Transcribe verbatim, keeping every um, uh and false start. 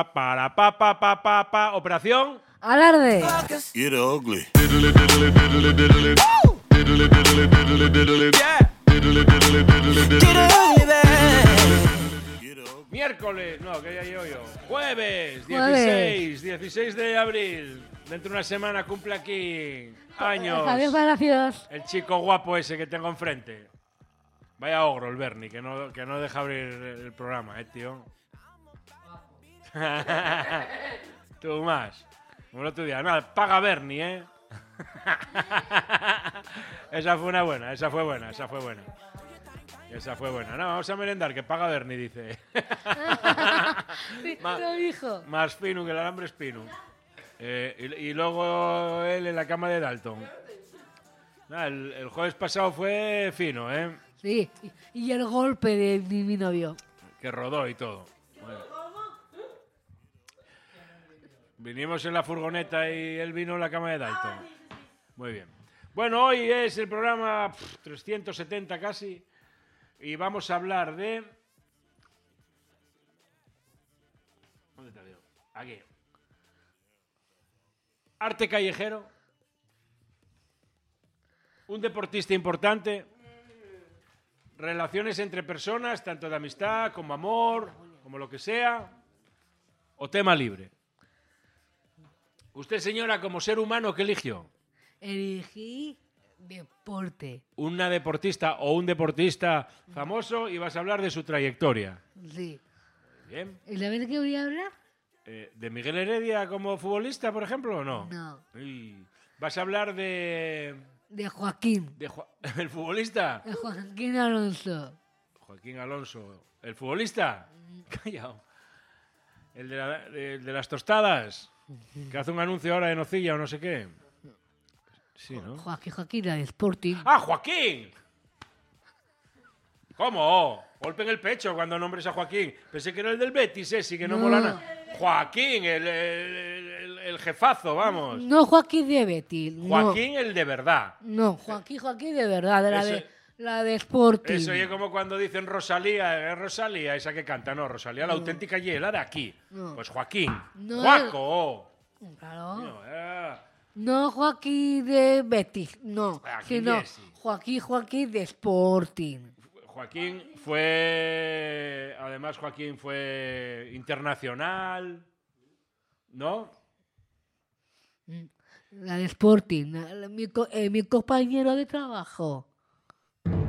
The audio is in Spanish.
Para pa pa pa pa pa. Operación Alarde. Get ugly. Miércoles, no, que ya llevo yo. Jueves, Jueves. dieciséis, dieciséis de abril. Dentro de una semana cumple aquí años. Javier Palacios. El chico guapo ese que tengo enfrente. Vaya ogro el Bernie, que no, que no deja abrir el programa, eh, tío. Tú más. Como el otro día. Nada, paga Bernie, eh. Esa fue una buena, esa fue buena, esa fue buena. Esa fue buena. No, vamos a merendar, que paga Bernie, dice. Sí, Ma- lo dijo. Más fino que el alambre espino. Eh, y, y luego él en la cama de Dalton. Nada, el, el jueves pasado fue fino, ¿eh? Sí. Y, y el golpe de, de mi novio. Que rodó y todo. Bueno. Vinimos en la furgoneta y él vino en la cama de Dalton. Muy bien. Bueno, hoy es el programa pff, trescientos setenta casi. Y vamos a hablar de... ¿Dónde te veo? Aquí. Arte callejero. Un deportista importante. Relaciones entre personas, tanto de amistad como amor, como lo que sea. O tema libre. Usted, señora, como ser humano, ¿qué eligió? Elegí deporte. Una deportista o un deportista famoso y vas a hablar de su trayectoria. Sí. Bien. ¿Y la vez que voy a hablar? Eh, ¿De Miguel Heredia como futbolista, por ejemplo, o no? No. Uy. ¿Vas a hablar de... De Joaquín. de Ju- el futbolista? De Joaquín Alonso. Joaquín Alonso. ¿El futbolista? Callao. ¿El de, la- de- de las tostadas? Que hace un anuncio ahora de nocilla o no sé qué. Sí, ¿no? Joaquín, Joaquín, la de Sporting. ¡Ah, Joaquín! ¿Cómo? Golpe en el pecho cuando nombres a Joaquín. Pensé que era el del Betis, ese, que no, No. mola nada. Joaquín, el, el- el- el jefazo, vamos. No Joaquín de Betis. no. Joaquín, el de verdad. No, Joaquín, Joaquín de verdad, de la, Eso- de, la de Sporting. Eso es como cuando dicen Rosalía, es Rosalía, esa que canta, no, Rosalía, la auténtica y la de aquí. No. Pues Joaquín. No. Juaco. Claro. No, eh. No Joaquín de Betis, no. Joaquín Sino Jesse. Joaquín, Joaquín de Sporting. Joaquín fue, además Joaquín fue internacional, ¿no? La de Sporting, la- la- mi, co- eh, mi compañero de trabajo.